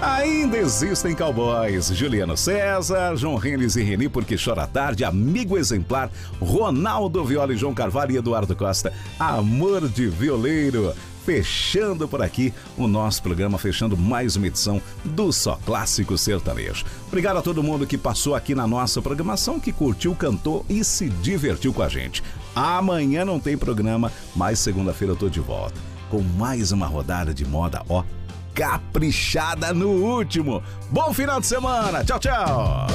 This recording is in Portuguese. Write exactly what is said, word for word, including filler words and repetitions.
Ainda existem cowboys. Juliano César, João Renes e Reni, porque chora tarde, Amigo Exemplar, Ronaldo Viola e João Carvalho e Eduardo Costa, Amor de Violeiro. Fechando por aqui o nosso programa, fechando mais uma edição do Só Clássico Sertanejo. Obrigado a todo mundo que passou aqui na nossa programação, que curtiu, cantou e se divertiu com a gente. Amanhã não tem programa, mas segunda-feira eu tô de volta com mais uma rodada de moda, ó, caprichada no último. Bom final de semana, tchau, tchau!